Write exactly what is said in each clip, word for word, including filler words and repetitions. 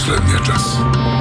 последния час.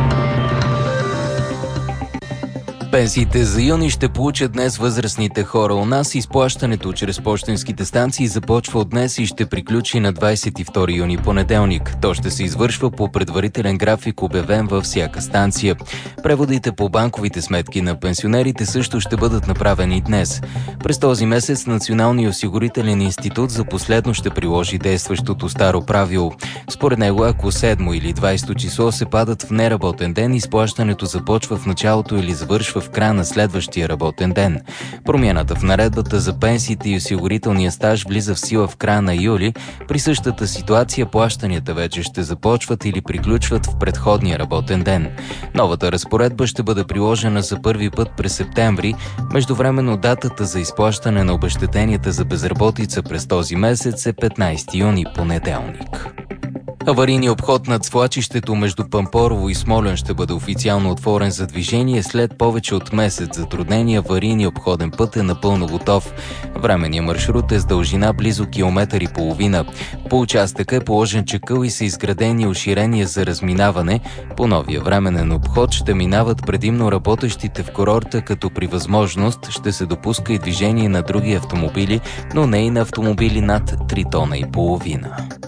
Пенсиите за юни ще получат днес възрастните хора у нас. Изплащането чрез пощенските станции започва от днес и ще приключи на двадесет и втори юни, понеделник. То ще се извършва по предварителен график, обявен във всяка станция. Преводите по банковите сметки на пенсионерите също ще бъдат направени днес. През този месец Националният осигурителен институт за последно ще приложи действащото старо правило. Според него, ако седмо или двадесето число се падат в неработен ден, изплащането започва в началото или завършва в края на следващия работен ден. Промяната в наредбата за пенсиите и осигурителния стаж влиза в сила в края на юли. При същата ситуация плащанията вече ще започват или приключват в предходния работен ден. Новата разпоредба ще бъде приложена за първи път през септември. Междувременно датата за изплащане на обезщетенията за безработица през този месец е петнадесети юни, понеделник. Аварийният обход над свлачището между Пампорово и Смолян ще бъде официално отворен за движение след повече от месец затруднения. Аварийният обходен път е напълно готов. Временният маршрут е с дължина близо километър и половина. По участъка е положен чакъл и са изградени уширения за разминаване. По новия временен обход ще минават предимно работещите в курорта, като при възможност ще се допуска и движение на други автомобили, но не и на автомобили над три тона и половина.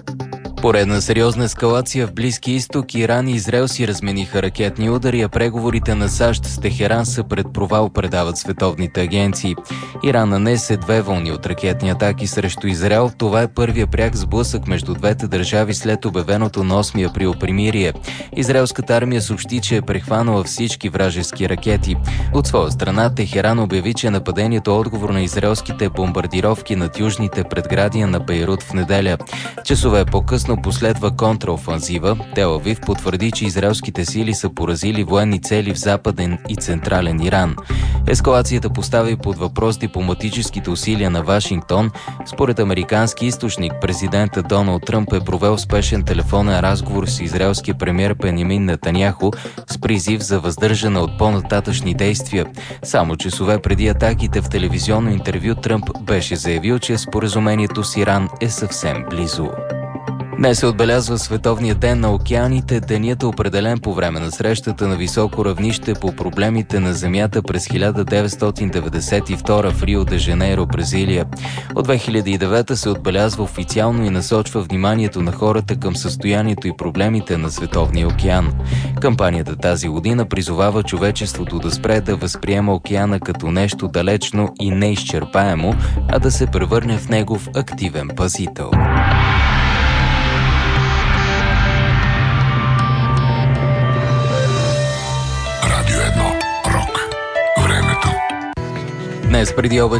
Поредна сериозна ескалация в Близкия изток. Иран и Израел си размениха ракетни удари, а преговорите на САЩ с Техеран са пред провал, предават световните агенции. Иран нанесе две вълни от ракетни атаки срещу Израел. Това е първия пряк сблъсък между двете държави след обявеното на осми април примирие. Израелската армия съобщи, че е прехванала всички вражески ракети. От своя страна Техеран обяви, че нападението е отговор на израелските бомбардировки над южните предградия на Бейрут в неделя. Часове по-късно последва контраофанзива. Тел Авив потвърди, че израелските сили са поразили военни цели в западен и централен Иран. Ескалацията поставя и под въпрос дипломатическите усилия на Вашингтон. Според американски източник, президентът Доналд Тръмп е провел спешен телефонен разговор с израелския премиер Бенямин Нетаняху с призив за въздържане от по-нататъчни действия. Само часове преди атаките в телевизионно интервю Тръмп беше заявил, че споразумението с Иран е съвсем близо. Днес се отбелязва Световния ден на океаните. Денят е определен по време на срещата на високо равнище по проблемите на Земята през хиляда деветстотин деветдесет и втора в Рио де Жанейро, Бразилия. От две хиляди и девета се отбелязва официално и насочва вниманието на хората към състоянието и проблемите на Световния океан. Кампанията тази година призовава човечеството да спре да възприема океана като нещо далечно и неизчерпаемо, а да се превърне в негов активен пазител. Днес преди обед